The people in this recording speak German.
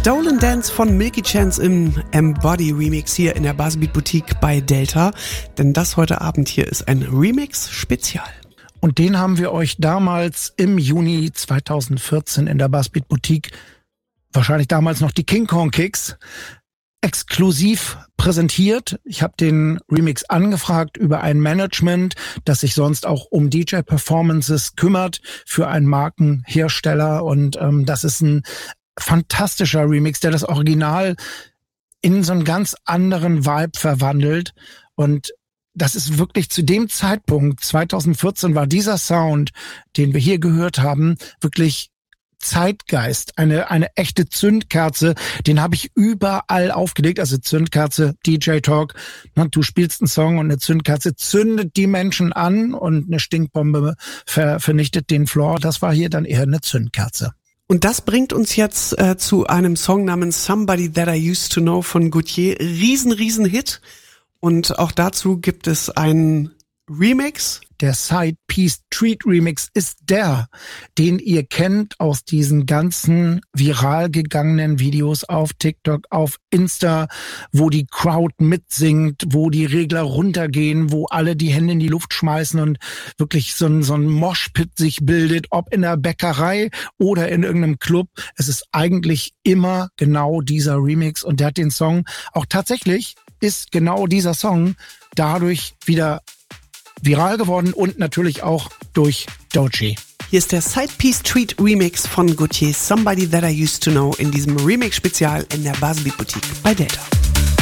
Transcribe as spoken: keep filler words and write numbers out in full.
Stolen Dance von Milky Chance im Embody Remix hier in der Buzzbeat Boutique bei Delta. Denn das heute Abend hier ist ein Remix-Spezial. Und den haben wir euch damals im Juni zweitausendvierzehn in der Buzzbeat Boutique, wahrscheinlich damals noch die King Kong Kicks, exklusiv präsentiert. Ich habe den Remix angefragt über ein Management, das sich sonst auch um D J-Performances kümmert für einen Markenhersteller. Und ähm, das ist ein fantastischer Remix, der das Original in so einen ganz anderen Vibe verwandelt. Und das ist wirklich zu dem Zeitpunkt, zweitausendvierzehn, war dieser Sound, den wir hier gehört haben, wirklich Zeitgeist, eine eine echte Zündkerze, den habe ich überall aufgelegt, also Zündkerze, D J-Talk, du spielst einen Song und eine Zündkerze zündet die Menschen an und eine Stinkbombe ver, vernichtet den Floor, das war hier dann eher eine Zündkerze. Und das bringt uns jetzt äh, zu einem Song namens Somebody That I Used to Know von Gotye, riesen, riesen Hit und auch dazu gibt es einen Remix. Der Side Piece Treat Remix ist der, den ihr kennt aus diesen ganzen viral gegangenen Videos auf TikTok, auf Insta, wo die Crowd mitsingt, wo die Regler runtergehen, wo alle die Hände in die Luft schmeißen und wirklich so ein, so ein Moshpit sich bildet, ob in der Bäckerei oder in irgendeinem Club. Es ist eigentlich immer genau dieser Remix und der hat den Song auch tatsächlich, ist genau dieser Song dadurch wieder viral geworden und natürlich auch durch Doechii. Hier ist der Side Piece Treat Remix von Gotye, Somebody That I Used to Know, in diesem Remix-Spezial in der Buzzbeat Boutique bei Delta.